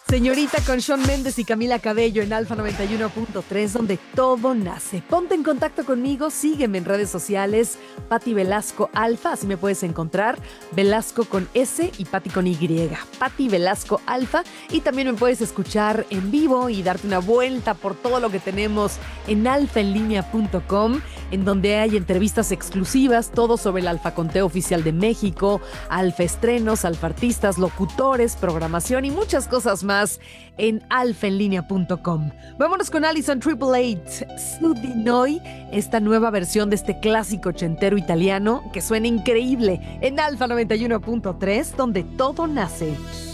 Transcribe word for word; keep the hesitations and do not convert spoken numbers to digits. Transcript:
Señorita con Shawn Mendes y Camila Cabello en Alfa noventa y uno punto tres, donde todo nace. Ponte en contacto conmigo, sígueme en redes sociales, Pati Velasco Alfa, así me puedes encontrar, Velasco con S y Pati con Y, Pati Velasco Alfa, y también me puedes escuchar en vivo y darte una vuelta por todo lo que tenemos en alfa en línea punto com, en donde hay entrevistas exclusivas, todo sobre el Alfa Conteo Oficial de México, Alfa Estrenos, Alfa Artistas, locutores, programación y muchas cosas más en alfa en línea punto com. Vámonos con Alison Triple Eight, Su di Noi, esta nueva versión de este clásico ochentero italiano que suena increíble en Alfa noventa y uno punto tres, donde todo nace.